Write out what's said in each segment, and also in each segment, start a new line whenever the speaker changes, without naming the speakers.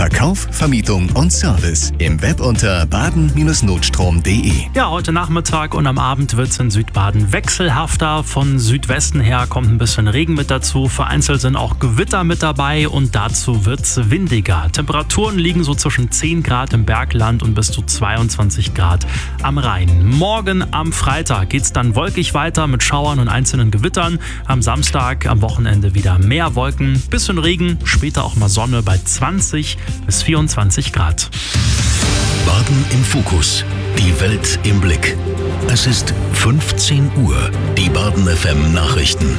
Verkauf, Vermietung und Service im Web unter baden-notstrom.de.
Ja, heute Nachmittag und am Abend wird es in Südbaden wechselhafter. Von Südwesten her kommt ein bisschen Regen mit dazu. Vereinzelt sind auch Gewitter mit dabei und dazu wird es windiger. Temperaturen liegen so zwischen 10 Grad im Bergland und bis zu 22 Grad am Rhein. Morgen am Freitag geht es dann wolkig weiter mit Schauern und einzelnen Gewittern. Am Samstag, am Wochenende wieder mehr Wolken, bisschen Regen, später auch mal Sonne bei 20 bis 24 Grad.
Baden im Fokus. Die Welt im Blick. Es ist 15 Uhr. Die Baden FM Nachrichten.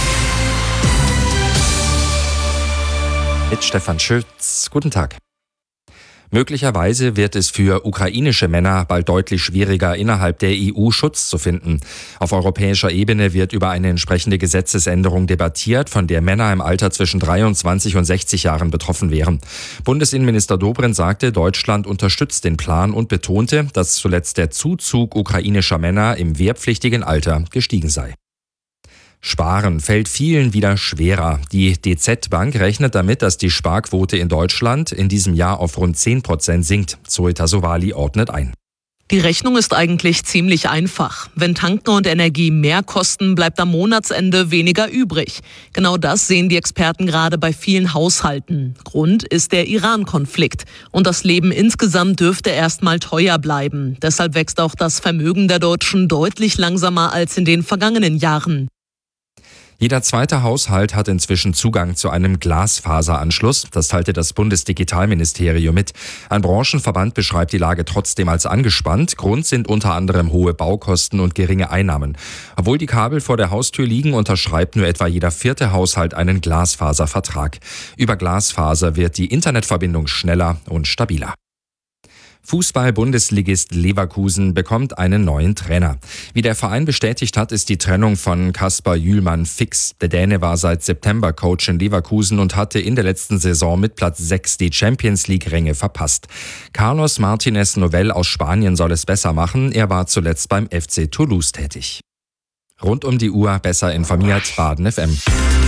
Mit Stefan Schütz. Guten Tag. Möglicherweise wird es für ukrainische Männer bald deutlich schwieriger, innerhalb der EU Schutz zu finden. Auf europäischer Ebene wird über eine entsprechende Gesetzesänderung debattiert, von der Männer im Alter zwischen 23 und 60 Jahren betroffen wären. Bundesinnenminister Dobrindt sagte, Deutschland unterstützt den Plan und betonte, dass zuletzt der Zuzug ukrainischer Männer im wehrpflichtigen Alter gestiegen sei. Sparen fällt vielen wieder schwerer. Die DZ Bank rechnet damit, dass die Sparquote in Deutschland in diesem Jahr auf rund 10% sinkt. Zoe Tassovali ordnet ein.
Die Rechnung ist eigentlich ziemlich einfach. Wenn Tanken und Energie mehr kosten, bleibt am Monatsende weniger übrig. Genau das sehen die Experten gerade bei vielen Haushalten. Grund ist der Iran-Konflikt. Und das Leben insgesamt dürfte erstmal teuer bleiben. Deshalb wächst auch das Vermögen der Deutschen deutlich langsamer als in den vergangenen Jahren.
Jeder zweite Haushalt hat inzwischen Zugang zu einem Glasfaseranschluss. Das teilte das Bundesdigitalministerium mit. Ein Branchenverband beschreibt die Lage trotzdem als angespannt. Grund sind unter anderem hohe Baukosten und geringe Einnahmen. Obwohl die Kabel vor der Haustür liegen, unterschreibt nur etwa jeder 4. Haushalt einen Glasfaservertrag. Über Glasfaser wird die Internetverbindung schneller und stabiler. Fußball-Bundesligist Leverkusen bekommt einen neuen Trainer. Wie der Verein bestätigt hat, ist die Trennung von Kasper Jühlmann fix. Der Däne war seit September Coach in Leverkusen und hatte in der letzten Saison mit Platz 6 die Champions-League-Ränge verpasst. Carlos Martinez Novell aus Spanien soll es besser machen. Er war zuletzt beim FC Toulouse tätig. Rund um die Uhr besser informiert, Baden FM.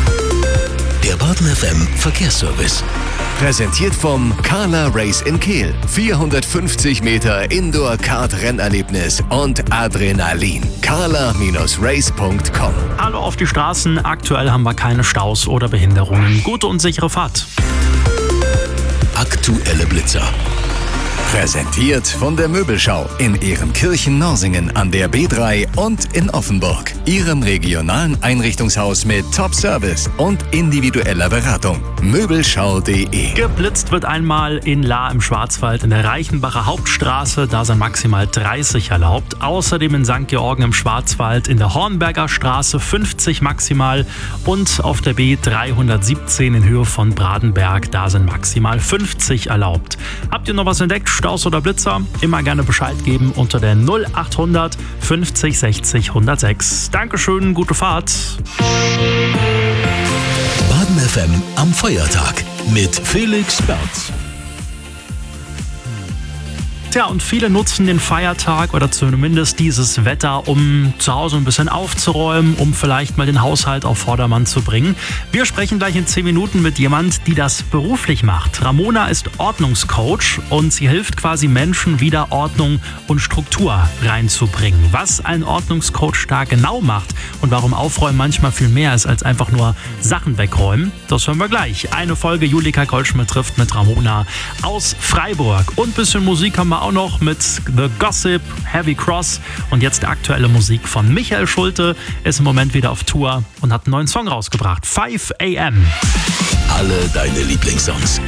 Der Baden FM Verkehrsservice. Präsentiert vom Carla Race in Kehl. 450 Meter Indoor-Kart-Rennerlebnis und Adrenalin. carla-race.com.
Hallo auf die Straßen. Aktuell haben wir keine Staus oder Behinderungen. Gute und sichere Fahrt.
Aktuelle Blitzer. Präsentiert von der Möbelschau in Ehrenkirchen-Norsingen an der B3 und in Offenburg. Ihrem regionalen Einrichtungshaus mit Top-Service und individueller Beratung. Möbelschau.de.
Geblitzt wird einmal in Lahr im Schwarzwald in der Reichenbacher Hauptstraße. Da sind maximal 30 erlaubt. Außerdem in St. Georgen im Schwarzwald in der Hornberger Straße 50 maximal. Und auf der B317 in Höhe von Bradenberg, da sind maximal 50 erlaubt. Habt ihr noch was entdeckt? Staus oder Blitzer? Immer gerne Bescheid geben unter der 0800 50 60 106. Dankeschön, gute Fahrt.
Baden FM am Feiertag mit Felix Berz.
Tja, und viele nutzen den Feiertag oder zumindest dieses Wetter, um zu Hause ein bisschen aufzuräumen, um vielleicht mal den Haushalt auf Vordermann zu bringen. Wir sprechen gleich in 10 Minuten mit jemand, die das beruflich macht. Ramona ist Ordnungscoach und sie hilft quasi Menschen, wieder Ordnung und Struktur reinzubringen. Was ein Ordnungscoach da genau macht und warum Aufräumen manchmal viel mehr ist als einfach nur Sachen wegräumen, das hören wir gleich. Eine Folge Julika Goldschmidt trifft mit Ramona aus Freiburg. Und ein bisschen Musik haben wir auch noch mit The Gossip, Heavy Cross und jetzt aktuelle Musik von Michael Schulte, ist im Moment wieder auf Tour und hat einen neuen Song rausgebracht, 5 AM.
Alle deine Lieblingssongs